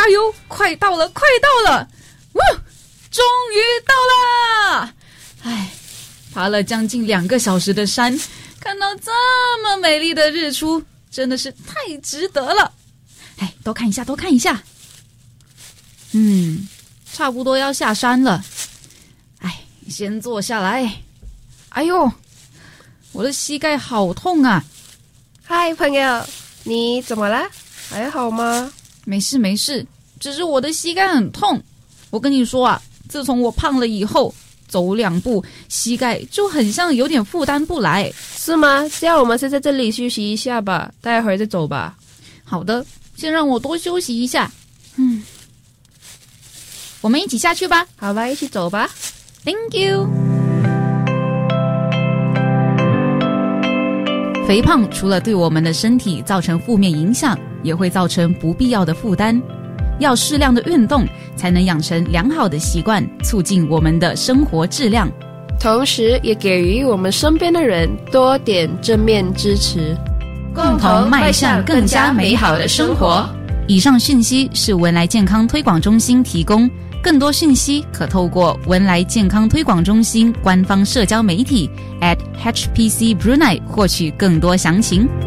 哎呦，快到了，快到了！终于到了！哎，爬了将近2个小时的山，看到这么美丽的日出，真的是太值得了。哎，多看一下，多看一下。差不多要下山了。哎，先坐下来。哎呦，我的膝盖好痛啊！ 嗨，朋友，你怎么了？还好吗？ 没事没事，只是我的膝盖很痛。我跟你说啊，自从我胖了以后，走2步膝盖就很像有点负担不来。 是吗？这样我们先在这里休息一下吧，待会儿再走吧。 好的，先让我多休息一下。我们一起下去吧。 好吧，一起走吧。 Thank you。 肥胖除了对我们的身体造成负面影响，也会造成不必要的负担。要适量的运动，才能养成良好的习惯，促进我们的生活质量， 同时也给予我们身边的人多点正面支持， 共同迈向更加美好的生活。以上讯息是文莱健康推广中心提供，更多讯息可透过文莱健康推广中心官方社交媒体 @HPC Brunei 获取更多详情。